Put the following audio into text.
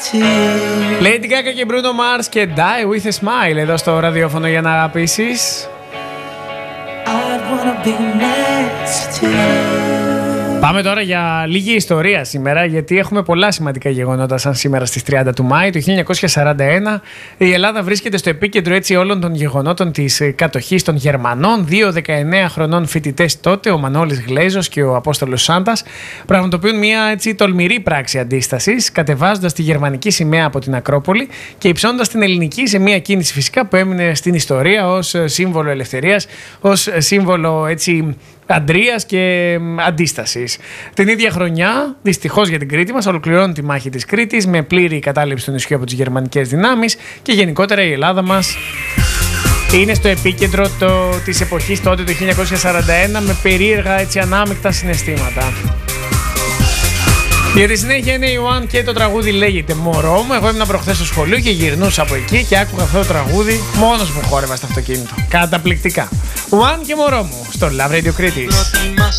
Lady Gaga και Bruno Mars και Die With A Smile εδώ στο ραδιόφωνο για να αγαπήσεις. Πάμε τώρα για λίγη ιστορία σήμερα, γιατί έχουμε πολλά σημαντικά γεγονότα σαν σήμερα στις 30 του Μάη του 1941. Η Ελλάδα βρίσκεται στο επίκεντρο έτσι όλων των γεγονότων της κατοχής των Γερμανών. Δύο 19 χρονών φοιτητές τότε, ο Μανώλης Γλέζος και ο Απόστολος Σάντας, πραγματοποιούν μια έτσι τολμηρή πράξη αντίστασης, κατεβάζοντας τη γερμανική σημαία από την Ακρόπολη και υψώνοντας την ελληνική σε μια κίνηση φυσικά που έμεινε στην ιστορία ως σύμβολο ελευθερίας, ως σύμβολο έτσι αντρίας και αντίστασης. Την ίδια χρονιά, δυστυχώς για την Κρήτη μας, ολοκληρώνει τη μάχη της Κρήτης με πλήρη κατάληψη του νησιού από τις γερμανικές δυνάμεις και γενικότερα η Ελλάδα μας είναι στο επίκεντρο της εποχής τότε το 1941 με περίεργα έτσι ανάμεικτα συναισθήματα. Για τη συνέχεια είναι η One και το τραγούδι λέγεται Μωρό μου. Εγώ ήμουν προχθές στο σχολείο και γυρνούσα από εκεί και άκουγα αυτό το τραγούδι μόνος μου χόρευα στο αυτοκίνητο. Καταπληκτικά. One και Μωρό μου στο Love Radio Κρήτης.